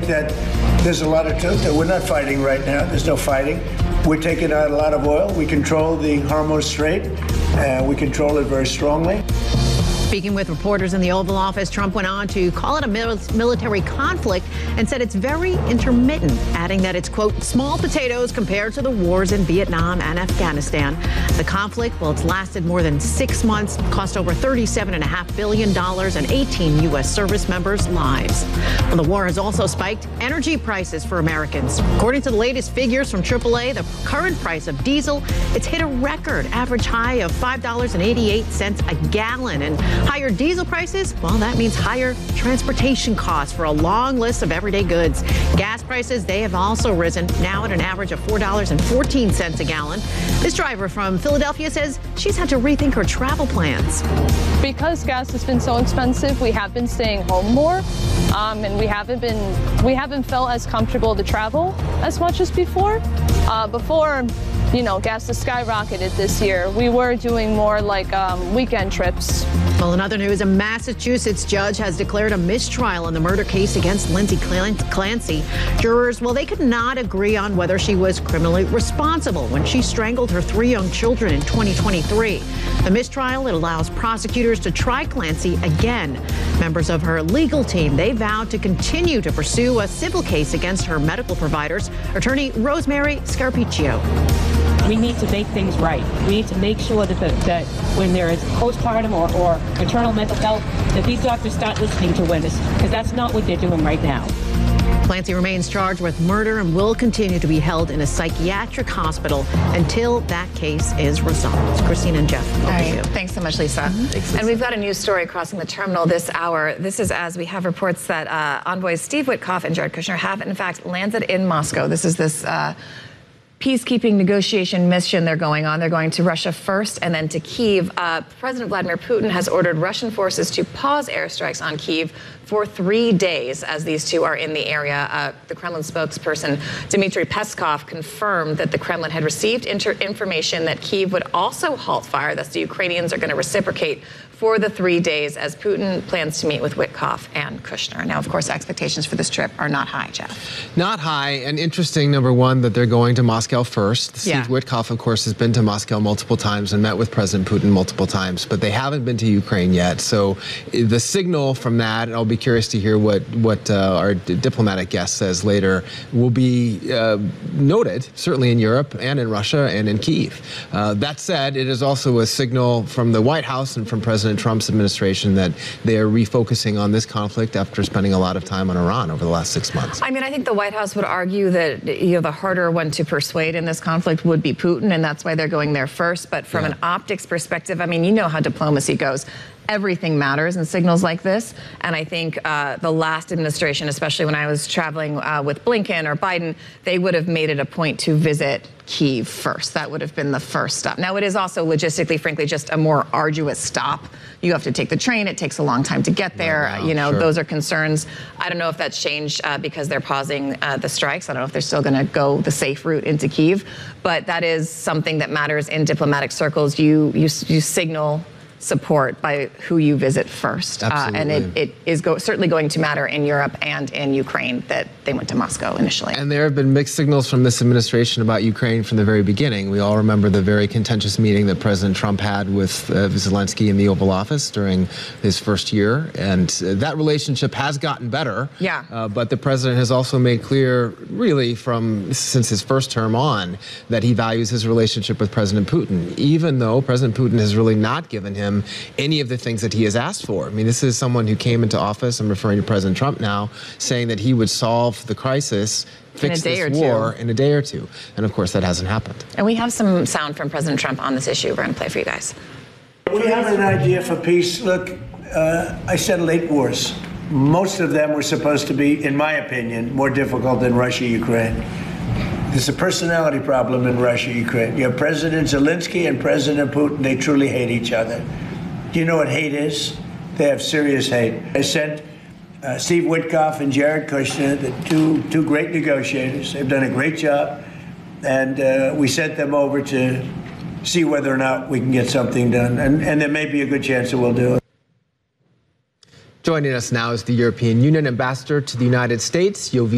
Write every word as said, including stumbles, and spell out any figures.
that there's a lot of truth that we're not fighting right now. There's no fighting. We're taking out a lot of oil. We control the Hormuz Strait, and we control it very strongly. Speaking with reporters in the Oval Office, Trump went on to call it a mil- military conflict and said it's very intermittent, adding that it's, quote, small potatoes compared to the wars in Vietnam and Afghanistan. The conflict, well, it's lasted more than six months, cost over thirty-seven point five billion dollars and eighteen U S service members' lives. Well, the war has also spiked energy prices for Americans. According to the latest figures from triple A, the current price of diesel, it's hit a record average high of five dollars and eighty-eight cents a gallon. And higher diesel prices, well, that means higher transportation costs for a long list of everyday goods. Gas prices, they have also risen, now at an average of four dollars and fourteen cents a gallon. This driver from Philadelphia says she's had to rethink her travel plans. Because gas has been so expensive, we have been staying home more, um, and we haven't been we haven't felt as comfortable to travel as much as before. Uh, before, you know, gas has skyrocketed this year. We were doing more like um, weekend trips. Well, in other news, a Massachusetts judge has declared a mistrial in the murder case against Lindsay Clancy. Jurors, well, they could not agree on whether she was criminally responsible when she strangled her three young children in twenty twenty-three. The mistrial, it allows prosecutors to try Clancy again. Members of her legal team, they vowed to continue to pursue a civil case against her medical providers. Attorney Rosemary Scarpiccio. We need to make things right. We need to make sure that, the, that when there is postpartum or, or maternal mental health, that these doctors start listening to women, because that's not what they're doing right now. Clancy remains charged with murder and will continue to be held in a psychiatric hospital until that case is resolved. Christine and Jeff, over All right. to you. Thanks so much, Lisa. Mm-hmm. Thanks, Lisa. And we've got a news story crossing the terminal this hour. This is as we have reports that uh, envoys Steve Witkoff and Jared Kushner have, in fact, landed in Moscow. This is this uh, peacekeeping negotiation mission they're going on. They're going to Russia first and then to Kyiv. Uh, President Vladimir Putin has ordered Russian forces to pause airstrikes on Kyiv for three days as these two are in the area. Uh, the Kremlin spokesperson Dmitry Peskov confirmed that the Kremlin had received inter- information that Kyiv would also halt fire. Thus, the Ukrainians are going to reciprocate for the three days as Putin plans to meet with Witkoff and Kushner. Now, of course, expectations for this trip are not high, Jeff. Not high, and interesting, number one, that they're going to Moscow first. Steve Yeah. Witkoff, of course, has been to Moscow multiple times and met with President Putin multiple times, but they haven't been to Ukraine yet. So the signal from that, and I'll be curious to hear what, what uh, our d- diplomatic guest says later, will be uh, noted, certainly in Europe and in Russia and in Kyiv. Uh, that said, it is also a signal from the White House and from President Trump's administration that they are refocusing on this conflict after spending a lot of time on Iran over the last six months. I mean, I think the White House would argue that, you know, the harder one to persuade in this conflict would be Putin, and that's why they're going there first. But from Yeah. an optics perspective, I mean, you know how diplomacy goes. Everything matters in signals like this. And I think uh, the last administration, especially when I was traveling uh, with Blinken or Biden, they would have made it a point to visit Kyiv first. That would have been the first stop. Now, it is also logistically, frankly, just a more arduous stop. You have to take the train. It takes a long time to get there. Wow, you know, sure. those are concerns. I don't know if that's changed uh, because they're pausing uh, the strikes. I don't know if they're still going to go the safe route into Kyiv. But that is something that matters in diplomatic circles. You, you, you signal support by who you visit first. Uh, and it, it is go- certainly going to matter in Europe and in Ukraine that they went to Moscow initially. And there have been mixed signals from this administration about Ukraine from the very beginning. We all remember the very contentious meeting that President Trump had with uh, Zelensky in the Oval Office during his first year. And uh, that relationship has gotten better. Yeah. Uh, but the president has also made clear, really, from since his first term on, that he values his relationship with President Putin, even though President Putin has really not given him any of the things that he has asked for. I mean, this is someone who came into office, I'm referring to President Trump now, saying that he would solve the crisis, fix day this or war two. in a day or two. And of course, that hasn't happened. And we have some sound from President Trump on this issue. We're going to play for you guys. We have an idea for peace. Look, uh, I settled eight wars. Most of them were supposed to be, in my opinion, more difficult than Russia, Ukraine. There's a personality problem in Russia, Ukraine. You have President Zelensky and President Putin. They truly hate each other. Do you know what hate is? They have serious hate. I sent uh, Steve Witkoff and Jared Kushner, the two, two great negotiators. They've done a great job. And uh, we sent them over to see whether or not we can get something done. And, and there may be a good chance that we'll do it. Joining us now is the European Union ambassador to the United States, Jovita